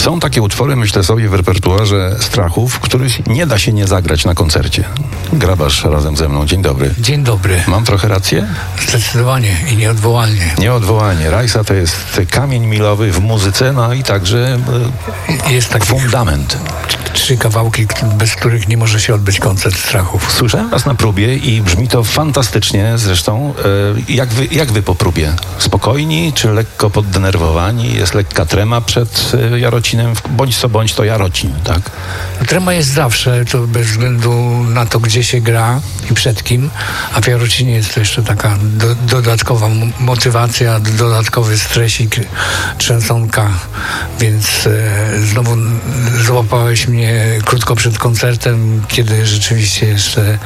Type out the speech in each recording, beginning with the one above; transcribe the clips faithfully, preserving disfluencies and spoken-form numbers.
Są takie utwory, myślę sobie, w repertuarze Strachów, których nie da się nie zagrać na koncercie. Grabasz razem ze mną. Dzień dobry. Dzień dobry. Mam trochę rację? Zdecydowanie i nieodwołalnie. Nieodwołalnie. Rajsa to jest kamień milowy w muzyce, no i także jest taki fundament. Trzy kawałki, bez których nie może się odbyć koncert Strachów. Słyszałem was na próbie i brzmi to fantastycznie. Zresztą, jak wy, jak wy po próbie? Spokojni, czy lekko poddenerwowani? Jest lekka trema przed Jarocinem? Bądź co bądź to Jarocin, tak? Trema jest zawsze, to bez względu na to, gdzie się gra i przed kim, a w Jarocinie jest to jeszcze taka do, dodatkowa motywacja, dodatkowy stresik, trzęsonka, więc e, znowu złapałeś mnie krótko przed koncertem, kiedy rzeczywiście jeszcze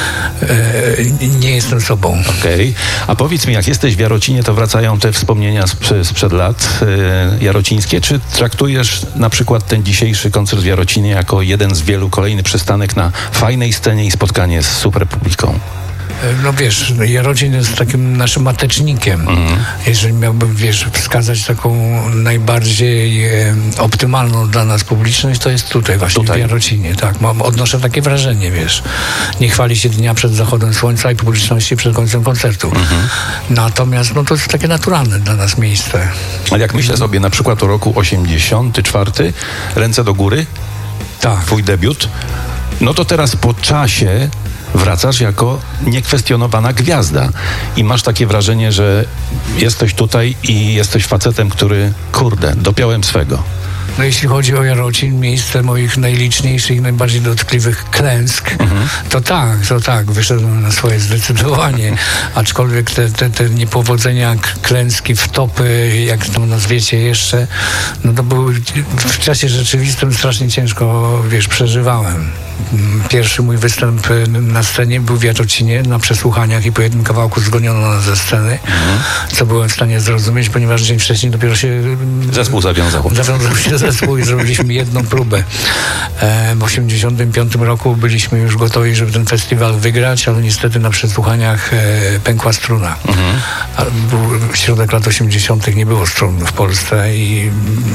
e, nie jestem sobą. Okej. Okay. A powiedz mi, jak jesteś w Jarocinie, to wracają te wspomnienia sprzed, sprzed lat e, jarocińskie, czy traktujesz na przykład ten dzisiejszy koncert w Jarocinie jako jeden z wielu, kolejny przystanek na fajnej scenie i spotkanie z super publiką? No wiesz, Jarocin jest takim naszym matecznikiem. Mhm. Jeżeli miałbym, wiesz, wskazać taką najbardziej e, optymalną dla nas publiczność, to jest tutaj właśnie, tutaj. w Jarocinie. Tak, mam, odnoszę takie wrażenie, wiesz. Nie chwali się dnia przed zachodem słońca i publiczności przed końcem koncertu. Mhm. Natomiast, no to jest takie naturalne dla nas miejsce. Ale jak myślę sobie na przykład o roku osiemdziesiątym czwartym, Ręce do góry, tak. Twój debiut, no to teraz po czasie wracasz jako niekwestionowana gwiazda i masz takie wrażenie, że jesteś tutaj i jesteś facetem, który, kurde, dopiąłem swego. No jeśli chodzi o Jarocin, miejsce moich najliczniejszych, najbardziej dotkliwych klęsk, mhm. to tak, to tak, wyszedłem na swoje zdecydowanie, aczkolwiek te, te, te niepowodzenia, klęski, wtopy, jak to nazwiecie jeszcze, no to były w czasie rzeczywistym strasznie ciężko, wiesz, przeżywałem. Pierwszy mój występ na scenie był w Jarocinie, na przesłuchaniach i po jednym kawałku zgoniono nas ze sceny, mhm. co byłem w stanie zrozumieć, ponieważ dzień wcześniej dopiero się... Zespół zawiązał. Zawiązał się zespół i zrobiliśmy jedną próbę. E, w osiemdziesiątym piątym roku byliśmy już gotowi, żeby ten festiwal wygrać, ale niestety na przesłuchaniach e, pękła struna. Mhm. A, był środek lat osiemdziesiątych, nie było strun w Polsce i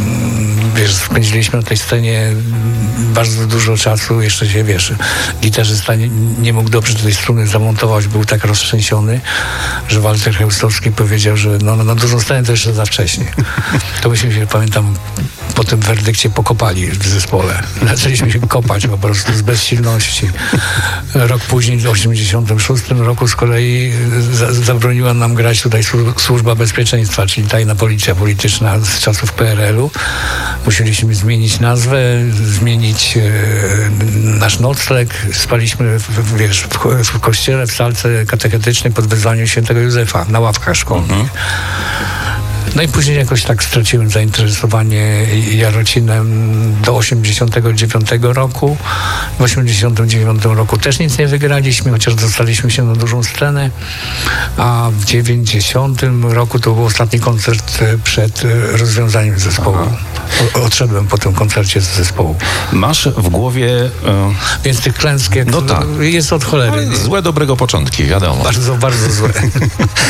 wiesz, spędziliśmy na tej scenie bardzo dużo czasu, jeszcze się, wiesz, gitarzysta nie, nie mógł dobrze tej struny zamontować, był tak roztrzęsiony, że Walter Chełstowski powiedział, że no, na dużą scenę to jeszcze za wcześnie. To myśmy się, pamiętam, po tym werdykcie pokopali w zespole. Zaczęliśmy się kopać po prostu z bezsilności. Rok później, w osiemdziesiątym szóstym roku z kolei za, zabroniła nam grać tutaj Służba Bezpieczeństwa, czyli tajna policja polityczna z czasów P R L u. Musieliśmy zmienić nazwę, zmienić e, nasz nocleg. Spaliśmy w, wiesz, w, w kościele, w salce katechetycznej pod wezwaniem świętego Józefa, na ławkach szkolnych. Mhm. No i później jakoś tak straciłem zainteresowanie Jarocinem do osiemdziesiątego dziewiątego roku. W osiemdziesiątym dziewiątym roku też nic nie wygraliśmy, chociaż dostaliśmy się na dużą scenę. A w dziewięćdziesiątym roku to był ostatni koncert przed rozwiązaniem zespołu. O, odszedłem po tym koncercie z zespołu. Masz w głowie... E... Więc tych klęsk jak no tak. jest od cholery. Złe dobrego początki, wiadomo. Bardzo, bardzo złe.